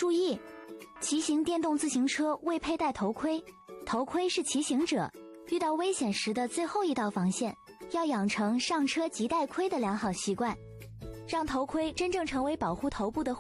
注意，骑行电动自行车未佩戴头盔，头盔是骑行者遇到危险时的最后一道防线，要养成上车即戴盔的良好习惯，让头盔真正成为保护头部的护